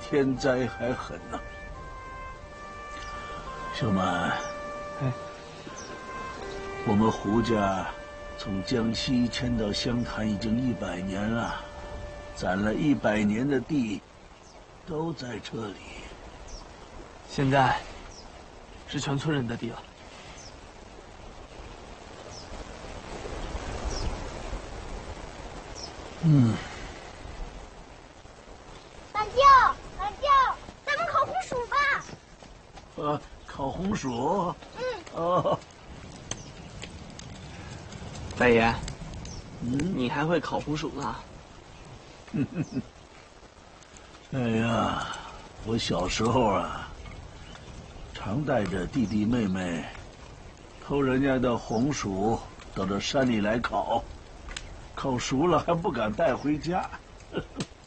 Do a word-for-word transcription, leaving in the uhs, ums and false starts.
天灾还狠呢。小满， 哎， 我们胡家从江西迁到湘潭已经一百年了，攒了一百年的地都在这里。 现在是全村人的地了。 嗯。 懒觉，懒觉，咱们烤红薯吧。 呃，烤红薯。 嗯。 哦。 大爷， 嗯， 你还会烤红薯呢？ 哎呀，我小时候啊，常带着弟弟妹妹偷人家的红薯到这山里来烤，烤熟了还不敢带回家。